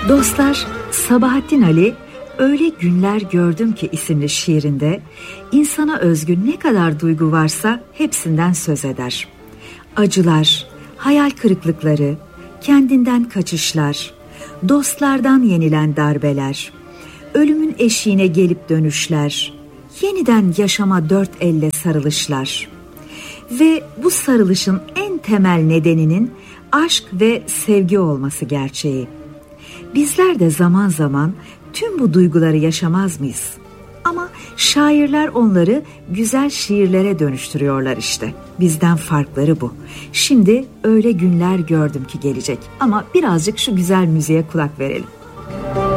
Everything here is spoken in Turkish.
Dostlar, Sabahattin Ali "Öyle Günler Gördüm Ki" isimli şiirinde insana özgü ne kadar duygu varsa hepsinden söz eder. Acılar, hayal kırıklıkları, kendinden kaçışlar, dostlardan yenilen darbeler, ölümün eşiğine gelip dönüşler, yeniden yaşama dört elle sarılışlar. Ve bu sarılışın en temel nedeninin aşk ve sevgi olması gerçeği. Bizler de zaman zaman tüm bu duyguları yaşamaz mıyız? Ama şairler onları güzel şiirlere dönüştürüyorlar işte. Bizden farkları bu. Şimdi "Öyle Günler Gördüm Ki" gelecek. Ama birazcık şu güzel müziğe kulak verelim.